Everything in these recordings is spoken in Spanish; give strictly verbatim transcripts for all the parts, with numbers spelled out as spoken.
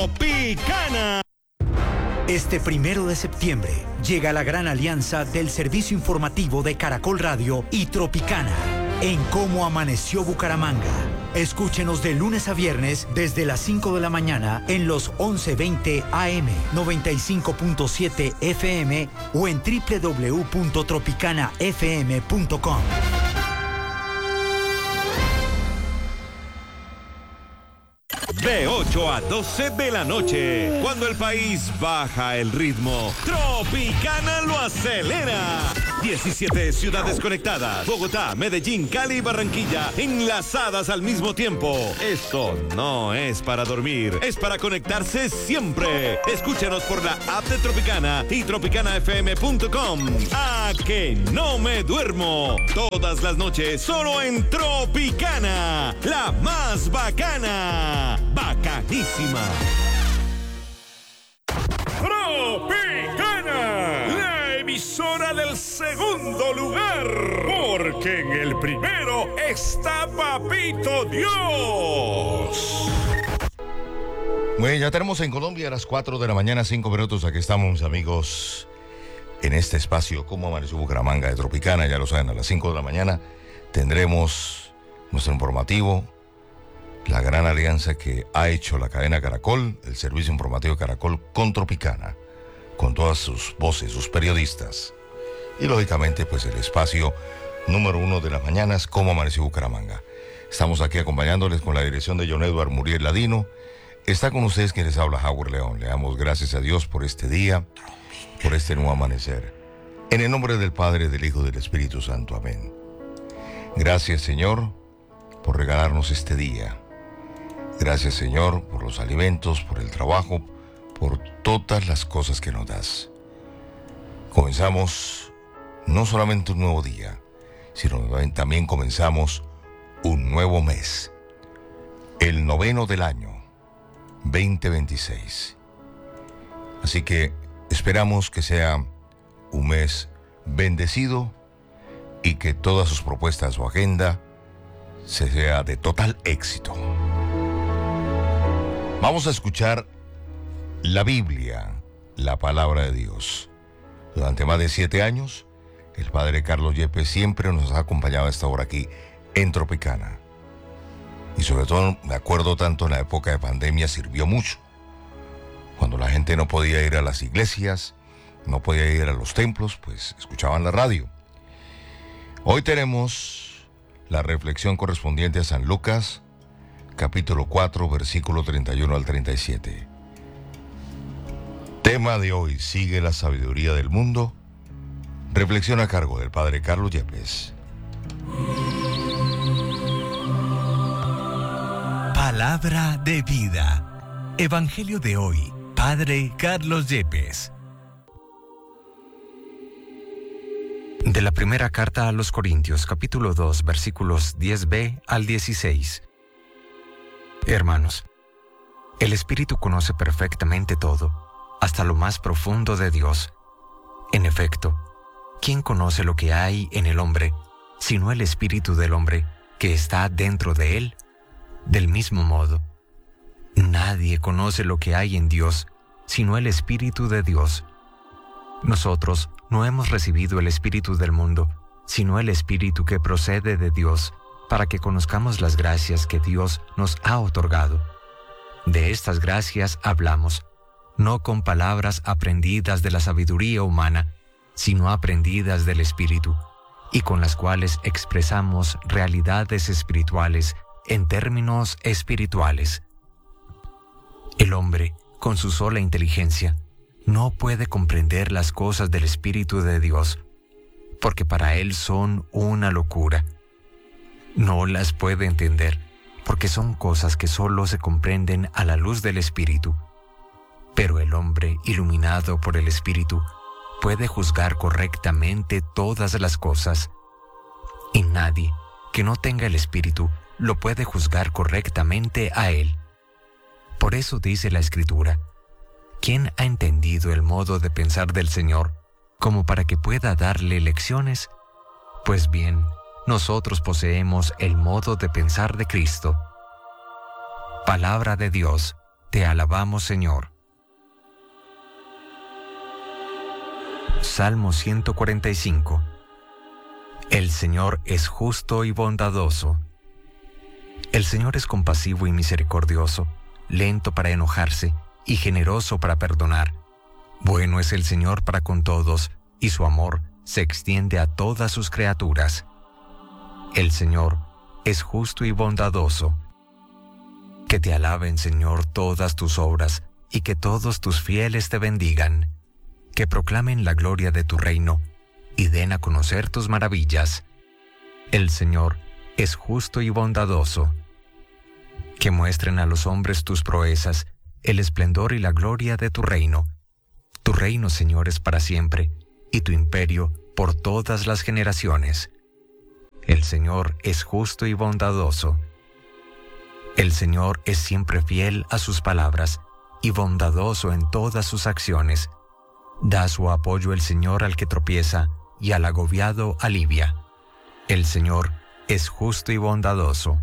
Tropicana. Este primero de septiembre llega la gran alianza del servicio informativo de Caracol Radio y Tropicana en Cómo Amaneció Bucaramanga. Escúchenos de lunes a viernes desde las cinco de la mañana en los once veinte A M, noventa y cinco punto siete F M o en doble u doble u doble u punto tropicana f m punto com. De ocho a doce de la noche, cuando el país baja el ritmo, Tropicana lo acelera. diecisiete ciudades conectadas, Bogotá, Medellín, Cali y Barranquilla, enlazadas al mismo tiempo. Esto no es para dormir, es para conectarse siempre. Escúchanos por la app de Tropicana y tropicana f m punto com. ¡A que no me duermo! Todas las noches, solo en Tropicana, la más bacana. Bacanísima. Tropicana, la emisora del segundo lugar, porque en el primero está Papito Dios. Bueno, ya tenemos en Colombia a las cuatro de la mañana, cinco minutos. Aquí estamos, mis amigos, en este espacio Cómo Amaneció Bucaramanga de Tropicana. Ya lo saben, a las cinco de la mañana tendremos nuestro informativo, la gran alianza que ha hecho la cadena Caracol, el servicio informativo Caracol con Tropicana, con todas sus voces, sus periodistas. Y lógicamente, pues el espacio número uno de las mañanas, Cómo Amaneció Bucaramanga. Estamos aquí acompañándoles con la dirección de John Edward Muriel Ladino. Está con ustedes quien les habla, Howard León. Le damos gracias a Dios por este día, por este nuevo amanecer. En el nombre del Padre, del Hijo y del Espíritu Santo. Amén. Gracias, Señor, por regalarnos este día. Gracias, Señor, por los alimentos, por el trabajo, por todas las cosas que nos das. Comenzamos no solamente un nuevo día, sino también comenzamos un nuevo mes, el noveno del año veinte veintiséis. Así que esperamos que sea un mes bendecido y que todas sus propuestas o agenda se sea de total éxito. Vamos a escuchar la Biblia, la palabra de Dios. Durante más de siete años, el padre Carlos Yepes siempre nos ha acompañado a esta hora aquí en Tropicana. Y sobre todo, me acuerdo tanto en la época de pandemia, sirvió mucho. Cuando la gente no podía ir a las iglesias, no podía ir a los templos, pues escuchaban la radio. Hoy tenemos la reflexión correspondiente a San Lucas, capítulo cuatro, versículo treinta y uno al treinta y siete. Tema de hoy: ¿sigue la sabiduría del mundo? Reflexión a cargo del padre Carlos Yepes. Palabra de vida. Evangelio de hoy, padre Carlos Yepes. De la primera carta a los Corintios, capítulo dos, versículos diez b al dieciséis. Hermanos, el Espíritu conoce perfectamente todo, hasta lo más profundo de Dios. En efecto, ¿quién conoce lo que hay en el hombre, sino el Espíritu del hombre, que está dentro de él? Del mismo modo, nadie conoce lo que hay en Dios, sino el Espíritu de Dios. Nosotros no hemos recibido el Espíritu del mundo, sino el Espíritu que procede de Dios, para que conozcamos las gracias que Dios nos ha otorgado. De estas gracias hablamos, no con palabras aprendidas de la sabiduría humana, sino aprendidas del Espíritu, y con las cuales expresamos realidades espirituales en términos espirituales. El hombre, con su sola inteligencia, no puede comprender las cosas del Espíritu de Dios, porque para él son una locura. No las puede entender, porque son cosas que solo se comprenden a la luz del Espíritu. Pero el hombre, iluminado por el Espíritu, puede juzgar correctamente todas las cosas, y nadie que no tenga el Espíritu lo puede juzgar correctamente a él. Por eso dice la Escritura: ¿quién ha entendido el modo de pensar del Señor, como para que pueda darle lecciones? Pues bien, nosotros poseemos el modo de pensar de Cristo. Palabra de Dios. Te alabamos, Señor. Salmo ciento cuarenta y cinco. El Señor es justo y bondadoso. El Señor es compasivo y misericordioso, lento para enojarse y generoso para perdonar. Bueno es el Señor para con todos, y su amor se extiende a todas sus criaturas. El Señor es justo y bondadoso. Que te alaben, Señor, todas tus obras, y que todos tus fieles te bendigan. Que proclamen la gloria de tu reino, y den a conocer tus maravillas. El Señor es justo y bondadoso. Que muestren a los hombres tus proezas, el esplendor y la gloria de tu reino. Tu reino, Señor, es para siempre, y tu imperio por todas las generaciones. El Señor es justo y bondadoso. El Señor es siempre fiel a sus palabras, y bondadoso en todas sus acciones. Da su apoyo el Señor al que tropieza, y al agobiado alivia. El Señor es justo y bondadoso.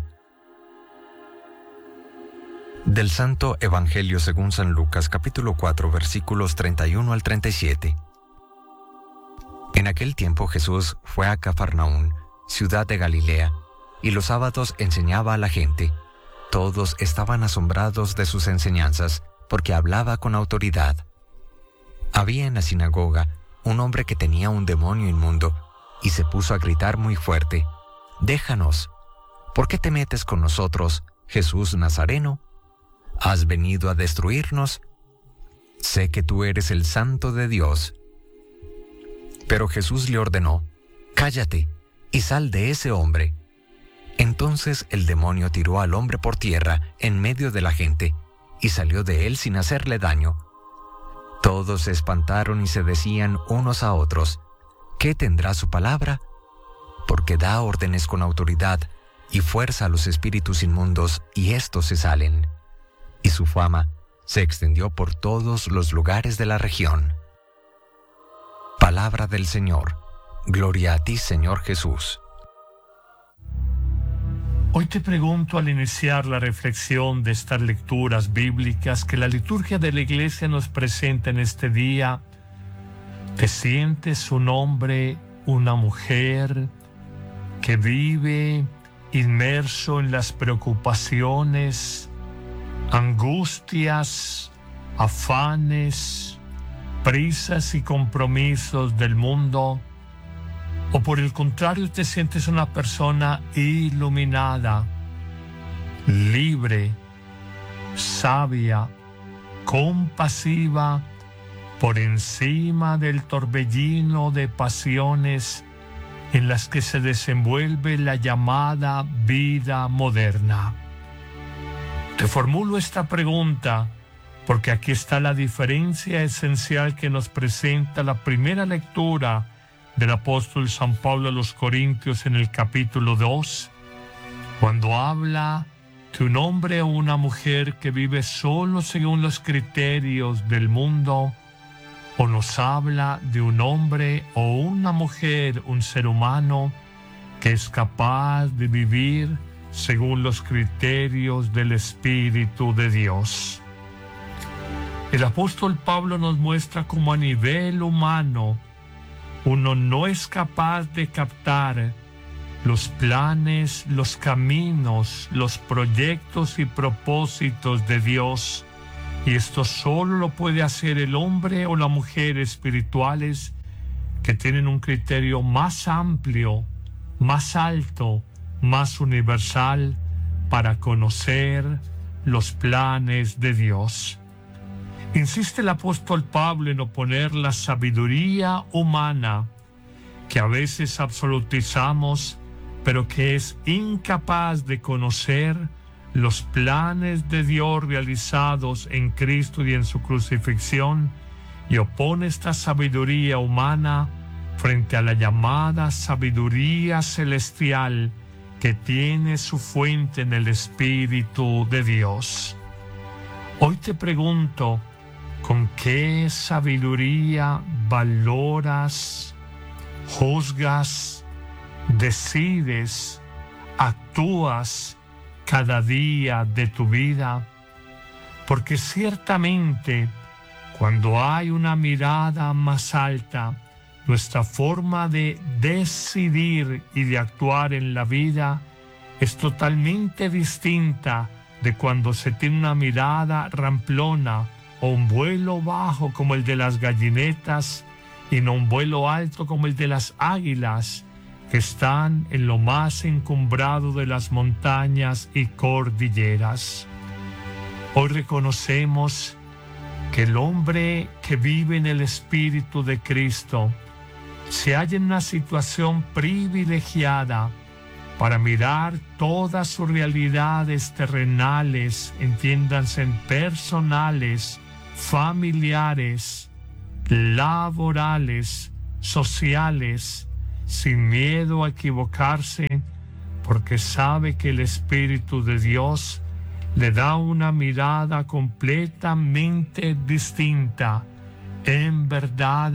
Del Santo Evangelio según San Lucas, capítulo cuatro, versículos treinta y uno al treinta y siete. En aquel tiempo Jesús fue a Cafarnaún, ciudad de Galilea, y los sábados enseñaba a la gente. Todos estaban asombrados de sus enseñanzas, porque hablaba con autoridad. Había en la sinagoga un hombre que tenía un demonio inmundo, y se puso a gritar muy fuerte: «Déjanos, ¿por qué te metes con nosotros, Jesús Nazareno? ¿Has venido a destruirnos? Sé que tú eres el Santo de Dios». Pero Jesús le ordenó: «Cállate y sal de ese hombre». Entonces el demonio tiró al hombre por tierra en medio de la gente, y salió de él sin hacerle daño. Todos se espantaron y se decían unos a otros: ¿qué tendrá su palabra? Porque da órdenes con autoridad y fuerza a los espíritus inmundos, y éstos se salen. Y su fama se extendió por todos los lugares de la región. Palabra del Señor. Gloria a ti, Señor Jesús. Hoy te pregunto, al iniciar la reflexión de estas lecturas bíblicas que la liturgia de la Iglesia nos presenta en este día, ¿te sientes un hombre, una mujer que vive inmerso en las preocupaciones, angustias, afanes, prisas y compromisos del mundo? ¿O por el contrario te sientes una persona iluminada, libre, sabia, compasiva, por encima del torbellino de pasiones en las que se desenvuelve la llamada vida moderna? Te formulo esta pregunta porque aquí está la diferencia esencial que nos presenta la primera lectura del apóstol San Pablo a los Corintios en el capítulo dos, cuando habla de un hombre o una mujer que vive solo según los criterios del mundo, o nos habla de un hombre o una mujer, un ser humano, que es capaz de vivir según los criterios del Espíritu de Dios. El apóstol Pablo nos muestra cómo a nivel humano uno no es capaz de captar los planes, los caminos, los proyectos y propósitos de Dios. Y esto solo lo puede hacer el hombre o la mujer espirituales que tienen un criterio más amplio, más alto, más universal para conocer los planes de Dios. Insiste el apóstol Pablo en oponer la sabiduría humana, que a veces absolutizamos, pero que es incapaz de conocer los planes de Dios realizados en Cristo y en su crucifixión, y opone esta sabiduría humana frente a la llamada sabiduría celestial que tiene su fuente en el Espíritu de Dios. Hoy te pregunto, ¿con qué sabiduría valoras, juzgas, decides, actúas cada día de tu vida? porque ciertamente cuando hay una mirada más alta, nuestra forma de decidir y de actuar en la vida es totalmente distinta de cuando se tiene una mirada ramplona o un vuelo bajo como el de las gallinetas y no un vuelo alto como el de las águilas que están en lo más encumbrado de las montañas y cordilleras. Hoy reconocemos que el hombre que vive en el Espíritu de Cristo se halla en una situación privilegiada para mirar todas sus realidades terrenales, entiéndanse, personales, familiares, laborales, sociales, sin miedo a equivocarse, porque sabe que el Espíritu de Dios le da una mirada completamente distinta, en verdad,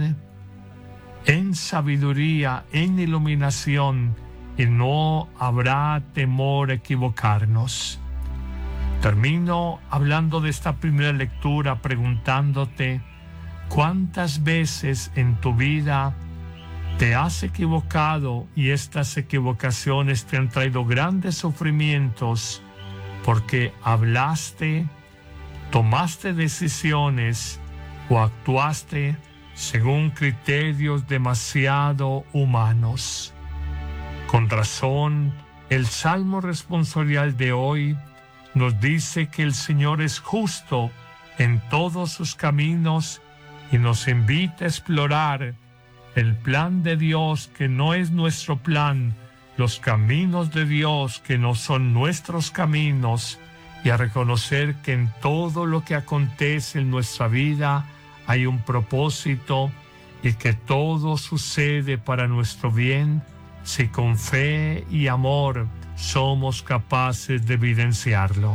en sabiduría, en iluminación, y no habrá temor a equivocarnos. Termino hablando de esta primera lectura preguntándote cuántas veces en tu vida te has equivocado y estas equivocaciones te han traído grandes sufrimientos porque hablaste, tomaste decisiones o actuaste según criterios demasiado humanos. Con razón, el Salmo responsorial de hoy nos dice que el Señor es justo en todos sus caminos y nos invita a explorar el plan de Dios que no es nuestro plan, los caminos de Dios que no son nuestros caminos, y a reconocer que en todo lo que acontece en nuestra vida hay un propósito y que todo sucede para nuestro bien si con fe y amor somos capaces de evidenciarlo.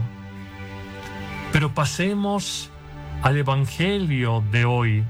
Pero pasemos al Evangelio de hoy.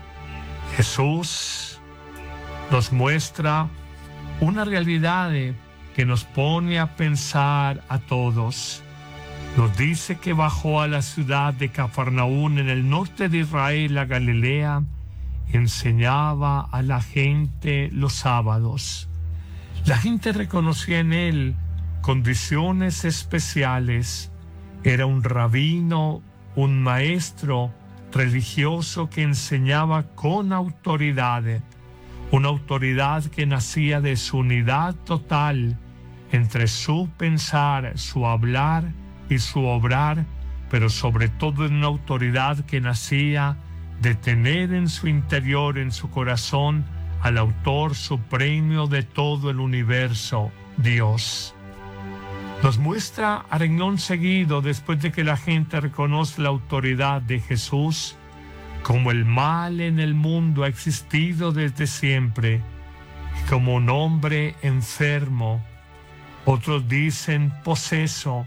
Jesús nos muestra una realidad que nos pone a pensar a todos. Nos dice que bajó a la ciudad de Cafarnaún en el norte de Israel, a Galilea, y enseñaba a la gente los sábados. La gente reconocía en él condiciones especiales. Era un rabino, un maestro religioso que enseñaba con autoridad, una autoridad que nacía de su unidad total entre su pensar, su hablar y su obrar, pero sobre todo en una autoridad que nacía de tener en su interior, en su corazón, al autor supremo de todo el universo, Dios. Nos muestra a renglón seguido, después de que la gente reconoce la autoridad de Jesús, como el mal en el mundo ha existido desde siempre, y como un hombre enfermo, otros dicen poseso,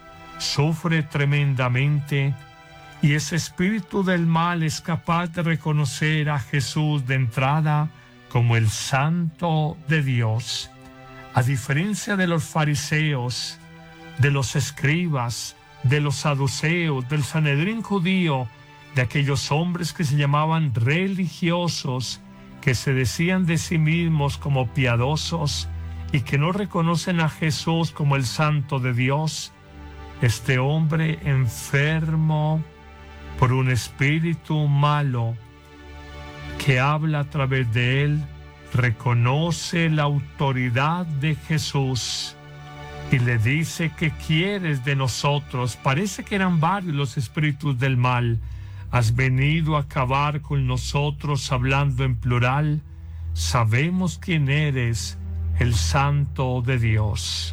sufre tremendamente, y ese espíritu del mal es capaz de reconocer a Jesús de entrada como el Santo de Dios. A diferencia de los fariseos, de los escribas, de los saduceos, del Sanedrín judío, de aquellos hombres que se llamaban religiosos, que se decían de sí mismos como piadosos y que no reconocen a Jesús como el Santo de Dios, este hombre enfermo por un espíritu malo que habla a través de él, reconoce la autoridad de Jesús y le dice: ¿qué quieres de nosotros? Parece que eran varios los espíritus del mal. ¿Has venido a acabar con nosotros hablando en plural? Sabemos quién eres, el Santo de Dios.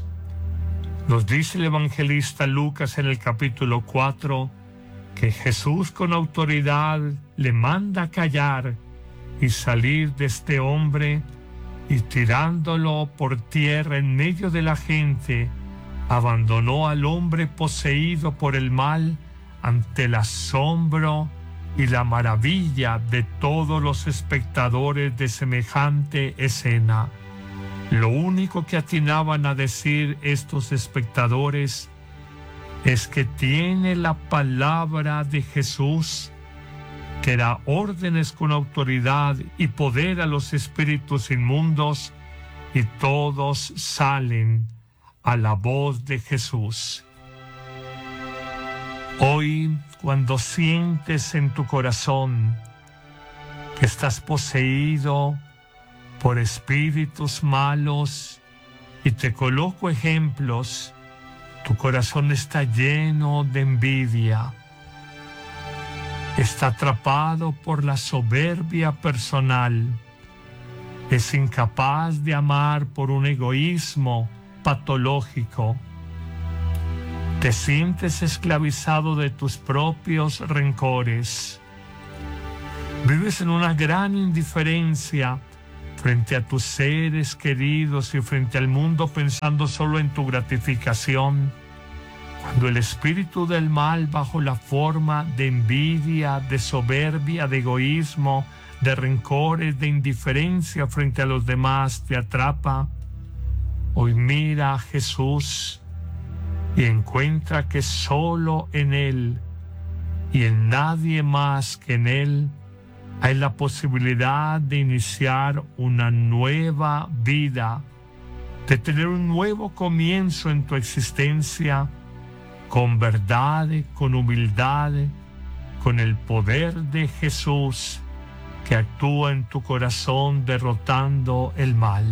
Nos dice el evangelista Lucas en el capítulo cuatro que Jesús con autoridad le manda callar y salir de este hombre, y tirándolo por tierra en medio de la gente, abandonó al hombre poseído por el mal ante el asombro y la maravilla de todos los espectadores de semejante escena. Lo único que atinaban a decir estos espectadores es que tiene la palabra de Jesús, que da órdenes con autoridad y poder a los espíritus inmundos, y todos salen a la voz de Jesús. Hoy, cuando sientes en tu corazón que estás poseído por espíritus malos, y te coloco ejemplos, tu corazón está lleno de envidia, está atrapado por la soberbia personal, es incapaz de amar por un egoísmo patológico, te sientes esclavizado de tus propios rencores, vives en una gran indiferencia frente a tus seres queridos y frente al mundo, pensando solo en tu gratificación, cuando el espíritu del mal, bajo la forma de envidia, de soberbia, de egoísmo, de rencores, de indiferencia frente a los demás, te atrapa, hoy mira a Jesús y encuentra que solo en Él y en nadie más que en Él hay la posibilidad de iniciar una nueva vida, de tener un nuevo comienzo en tu existencia, con verdad, con humildad, con el poder de Jesús que actúa en tu corazón derrotando el mal.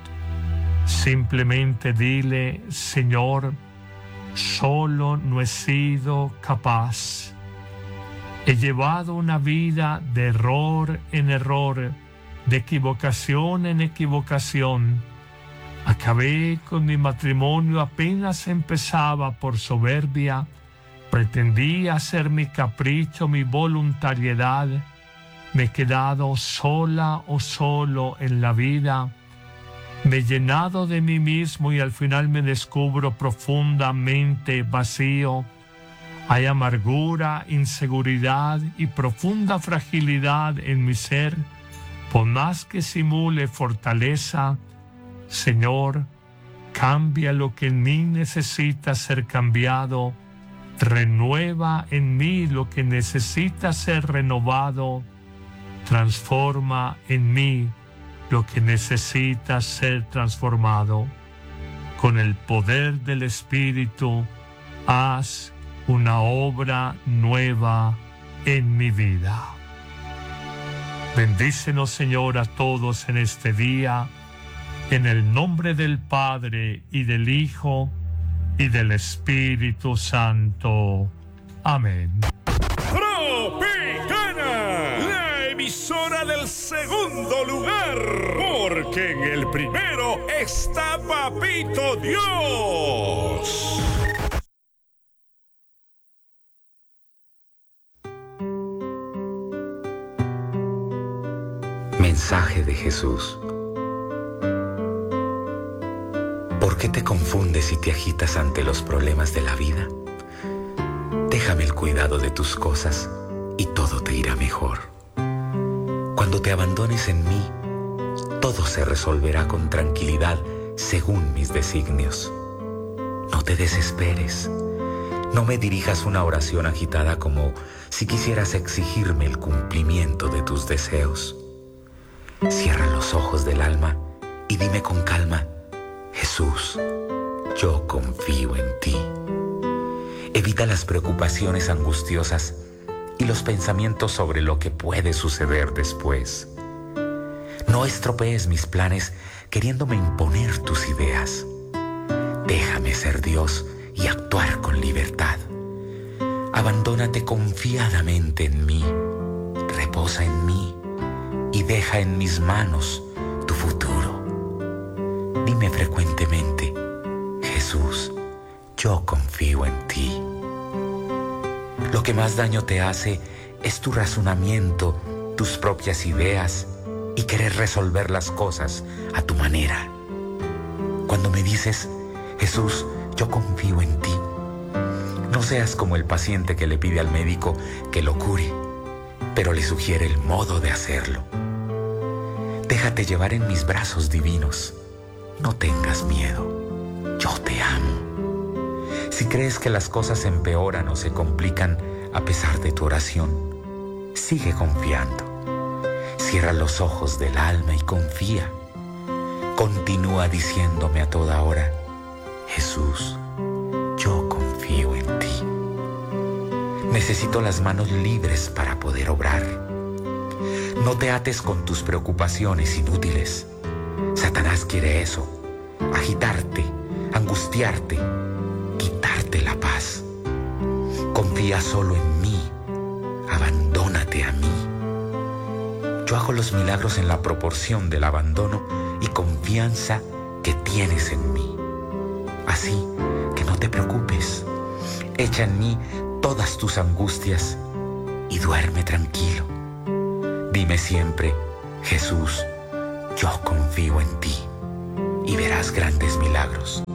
Simplemente dile: Señor, solo no he sido capaz. He llevado una vida de error en error, de equivocación en equivocación. Acabé con mi matrimonio, apenas empezaba por soberbia. Pretendía hacer mi capricho, mi voluntariedad. Me he quedado sola o solo en la vida. Me he llenado de mí mismo y al final me descubro profundamente vacío. Hay amargura, inseguridad y profunda fragilidad en mi ser, por más que simule fortaleza. Señor, cambia lo que en mí necesita ser cambiado, renueva en mí lo que necesita ser renovado, transforma en mí lo que necesita ser transformado. Con el poder del Espíritu, haz una obra nueva en mi vida. Bendícenos, Señor, a todos en este día, en el nombre del Padre, y del Hijo, y del Espíritu Santo. Amén. Tropicana, la emisora del segundo lugar, porque en el primero está Papito Dios. Mensaje de Jesús. ¿Por qué te confundes y te agitas ante los problemas de la vida? Déjame el cuidado de tus cosas y todo te irá mejor. Cuando te abandones en mí, todo se resolverá con tranquilidad según mis designios. No te desesperes. No me dirijas una oración agitada como si quisieras exigirme el cumplimiento de tus deseos. Cierra los ojos del alma y dime con calma: Jesús, yo confío en ti. Evita las preocupaciones angustiosas y los pensamientos sobre lo que puede suceder después. No estropees mis planes queriéndome imponer tus ideas. Déjame ser Dios y actuar con libertad. Abandónate confiadamente en mí. Reposa en mí y deja en mis manos tu futuro. Dime frecuentemente: Jesús, yo confío en ti. Lo que más daño te hace es tu razonamiento, tus propias ideas y querer resolver las cosas a tu manera. Cuando me dices: Jesús, yo confío en ti, no seas como el paciente que le pide al médico que lo cure, pero le sugiere el modo de hacerlo. Déjate llevar en mis brazos divinos. No tengas miedo. Yo te amo. Si crees que las cosas empeoran o se complican a pesar de tu oración, sigue confiando. Cierra los ojos del alma y confía. Continúa diciéndome a toda hora: Jesús, yo confío en ti. Necesito las manos libres para poder obrar. No te ates con tus preocupaciones inútiles. Satanás quiere eso: agitarte, angustiarte, quitarte la paz. Confía solo en mí. Abandónate a mí. Yo hago los milagros en la proporción del abandono y confianza que tienes en mí. Así que no te preocupes. Echa en mí todas tus angustias y duerme tranquilo. Dime siempre: Jesús, yo confío en ti, y verás grandes milagros.